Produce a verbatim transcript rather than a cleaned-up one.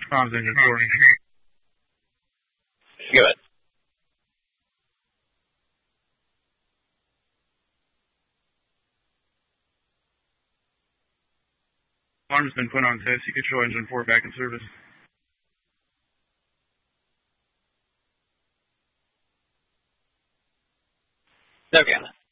Comms engine four. Good. Alarm's been put on test. You control engine four back in service. Okay.